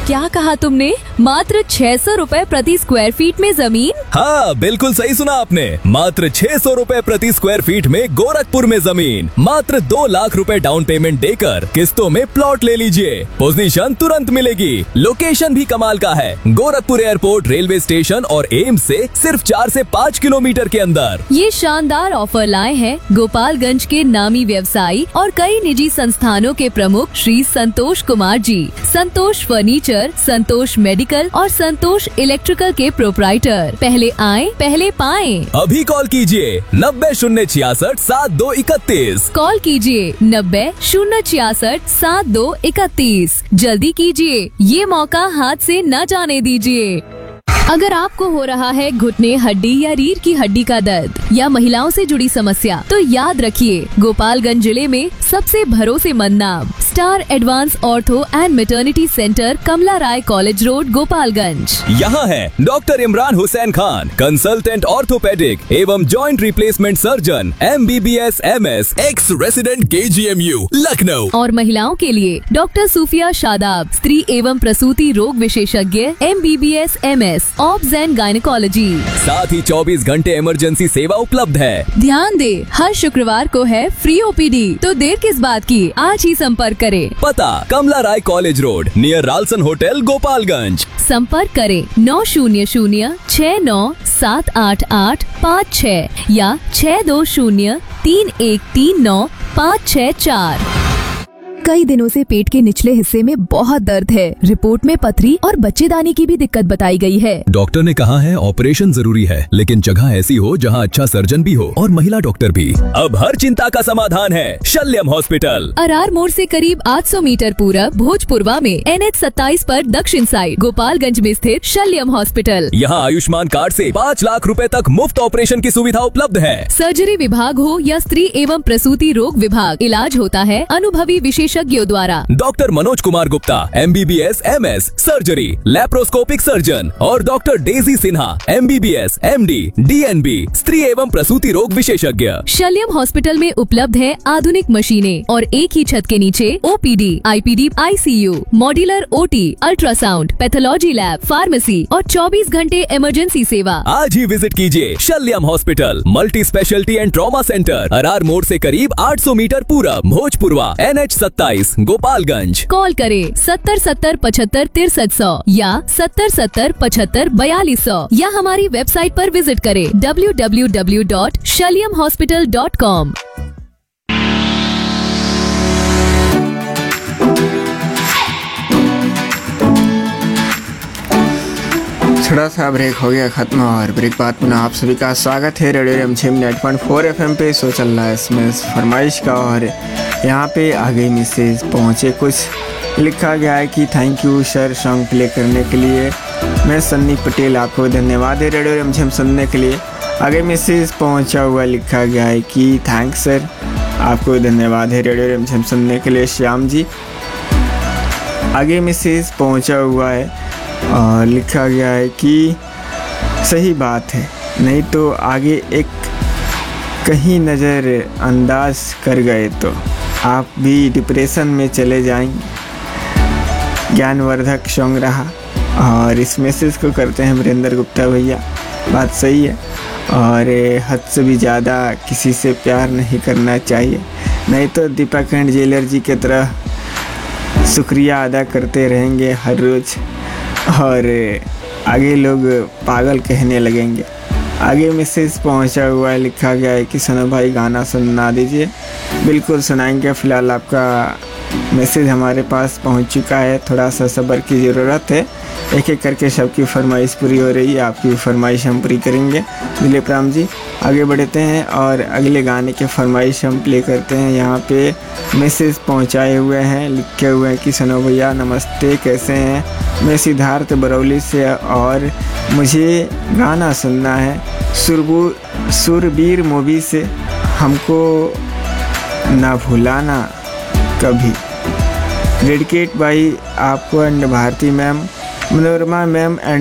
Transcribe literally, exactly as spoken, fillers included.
क्या कहा तुमने? मात्र छह सौ रूपए प्रति स्क्वायर फीट में जमीन? हाँ, बिल्कुल सही सुना आपने। मात्र छह सौ रूपए प्रति स्क्वायर फीट में गोरखपुर में जमीन। मात्र दो लाख रुपए डाउन पेमेंट देकर किस्तों में प्लॉट ले लीजिए। पोजीशन तुरंत मिलेगी। लोकेशन भी कमाल का है। गोरखपुर एयरपोर्ट, रेलवे स्टेशन और एम्स से सिर्फ चार से पाँच किलोमीटर के अंदर। ये शानदार ऑफर लाए हैं गोपालगंज के नामी व्यवसायी और कई निजी संस्थानों के प्रमुख श्री संतोष कुमार जी। संतोष फर्नीचर, संतोष मेडिकल और संतोष इलेक्ट्रिकल के प्रोप्राइटर। पहले आए, पहले पाएं। अभी कॉल कीजिए नब्बे शून्य छियासठ सात दो इकतीस। कॉल कीजिए नब्बे शून्य छियासठ सात दो इकतीस। जल्दी कीजिए, ये मौका हाथ से न जाने दीजिए। अगर आपको हो रहा है घुटने, हड्डी या रीढ़ की हड्डी का दर्द या महिलाओं से जुड़ी समस्या, तो याद रखिए गोपालगंज जिले में सबसे भरोसेमंद नाम star advance ortho and maternity centre, Kamala Rai college road, Gopalganj. यहाँ है doctor Imran Hussain Khan, consultant orthopaedic एवं joint replacement surgeon, M B B S M S, x resident के जी एम यू लखनऊ। और महिलाओं के लिए डॉक्टर सूफिया शादाब, स्त्री एवं प्रसूति रोग विशेषज्ञ, M B B S M S, obs and gynaecology. साथ ही चौबीस घंटे इमरजेंसी सेवा उपलब्ध है। ध्यान दे, हर शुक्रवार को है फ्री ओ पी डी, तो देर किस बात की, आज ही संपर्क करें। पता कमला राय college road, near Ralson hotel, Gopalganj. संपर्क करें नौ शून्य शून्य छह नौ सात आठ आठ पाँच छह या छह दो शून्य तीन एक तीन नौ पाँच छह चार। कई दिनों से पेट के निचले हिस्से में बहुत दर्द है। रिपोर्ट में पथरी और बच्चेदानी की भी दिक्कत बताई गई है। डॉक्टर ने कहा है ऑपरेशन जरूरी है, लेकिन जगह ऐसी हो जहां अच्छा सर्जन भी हो और महिला डॉक्टर भी। अब हर चिंता का समाधान है शल्यम हॉस्पिटल। अरार मोड़ से करीब आठ सौ मीटर पूरब भोजपुरवा में एन एच सत्ताईस पर दक्षिण साइड गोपालगंज में स्थित शल्यम हॉस्पिटल। यहाँ आयुष्मान कार्ड से पाँच लाख रुपए तक मुफ्त ऑपरेशन की सुविधा उपलब्ध है। सर्जरी विभाग हो या स्त्री एवं प्रसूति रोग विभाग, इलाज होता है अनुभवी विशेषज्ञों द्वारा। Doctor Manoj Kumar Gupta, M B B S M S, surgery, laparoscopic surgeon और doctor Daisy Sinha, M B B S M D, D N B, स्त्री एवं प्रसूति रोग विशेषज्ञ। शल्यम हॉस्पिटल में उपलब्ध है आधुनिक मशीनें और एक ही छत के नीचे O P D, I P D, I C you, modular O T, ultrasound, pathology lab, pharmacy और चौबीस घंटे इमरजेंसी सेवा। आज ही विजिट कीजिए शल्यम hospital, multi speciality and trauma centre, Arar मोड़ से करीब आठ सौ मीटर पूरब, भोजपुरवा, एन एच सत्ताईस, गोपालगंज। कॉल करें सत्तर सत्तर पचहत्तर तिरसठ सौ या सत्तर सत्तर पचहत्तर बयालीस सौ या हमारी वेबसाइट पर विजिट करें W W W dot शल्यम hospital dot com. थोड़ा सा ब्रेक हो गया खत्म और ब्रेक बाद पुनः आप सभी का स्वागत है रेडियो रिमझिम ninety point four F M पे। शो चल रहा है इसमें फरमाइश का और यहाँ पे आगे मैसेज पहुँचे कुछ लिखा गया है कि thank you sir song play करने के लिए। मैं सन्नी पटेल, आपको धन्यवाद है रेडियो रिमझिम सुनने के लिए। आगे मैसेज पहुँचा हुआ लिखा गया है कि थैंक्स सर, आपको धन्यवाद है रेडियो रिमझिम सुनने के लिए श्याम जी। आगे मैसेज पहुँचा हुआ है और लिखा गया है कि सही बात है, नहीं तो आगे एक कहीं नज़र अंदाज कर गए तो आप भी डिप्रेशन में चले जाएंगे। ज्ञानवर्धक सॉन्ग रहा और इस मैसेज को करते हैं वीरेंद्र गुप्ता भैया। बात सही है और हद से भी ज़्यादा किसी से प्यार नहीं करना चाहिए, नहीं तो दीपक एंड जेलर जी की तरह शुक्रिया अदा करते रहेंगे हर रोज़ और आगे लोग पागल कहने लगेंगे। आगे मैसेज पहुंचा हुआ है, लिखा गया है कि सनो भाई गाना सुना दीजिए। बिल्कुल सुनाएंगे। फ़िलहाल आपका मैसेज हमारे पास पहुंच चुका है, थोड़ा सा सब्र की ज़रूरत है। एक एक करके सबकी फरमाइश पूरी हो रही है, आपकी फरमाइश हम पूरी करेंगे। दिलीप राम जी आगे बढ़ते हैं और अगले गाने के फरमाइश हम प्ले करते हैं। यहाँ पे मैसेज पहुँचाए हुए हैं, लिखे हुए हैं कि सनो भैया नमस्ते, कैसे हैं? मैं सिद्धार्थ बरौली से और मुझे गाना सुनना है सुरबू सुरबीर मूवी से, हमको ना भुलाना कभी। डेडिकेट भाई आपको and Bharti ma'am, Manorama ma'am and